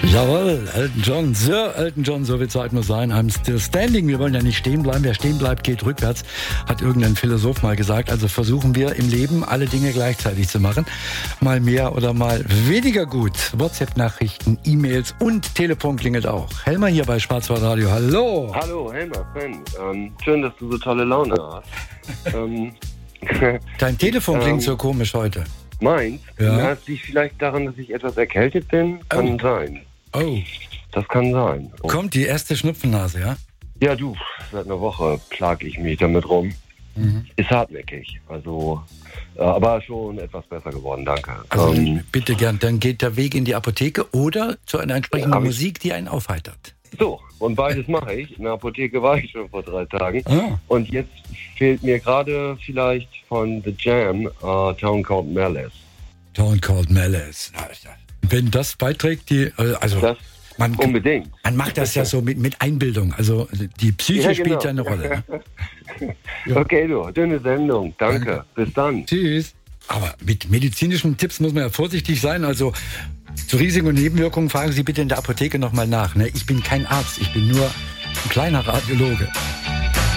Jawohl, Elton John, Sir Elton John, so viel Zeit muss sein. I'm still standing. Wir wollen ja nicht stehen bleiben. Wer stehen bleibt, geht rückwärts, hat irgendein Philosoph mal gesagt. Also versuchen wir im Leben alle Dinge gleichzeitig zu machen. Mal mehr oder mal weniger gut. WhatsApp-Nachrichten, E-Mails und Telefon klingelt auch. Helmer hier bei Schwarzwaldradio. Hallo. Hallo, Helmer, Sven. Schön, dass du so tolle Laune hast. Dein Telefon klingt so komisch heute. Meins? Ja. Das liegt vielleicht daran, dass ich etwas erkältet bin? Kann sein. Oh. Das kann sein. Oh. Kommt die erste Schnupfennase, ja? Ja, du, seit einer Woche plage ich mich damit rum. Ist hartnäckig. Also, aber schon etwas besser geworden, danke. Also bitte gern, dann geht der Weg in die Apotheke oder zu einer entsprechenden Musik, die einen aufheitert. So, und beides mache ich. In der Apotheke war ich schon vor 3 Tagen. Ah. Und jetzt fehlt mir gerade vielleicht von The Jam Town Called Malice. Town Called Malice. Wenn das beiträgt, man unbedingt. Man macht das ja so mit Einbildung. Also die Psyche spielt ja eine Rolle. Ne? Ja. Okay, du, dünne Sendung. Danke. Bis dann. Tschüss. Aber mit medizinischen Tipps muss man ja vorsichtig sein. Also zu Risiken und Nebenwirkungen fragen Sie bitte in der Apotheke nochmal nach. Ne? Ich bin kein Arzt, ich bin nur ein kleiner Radiologe.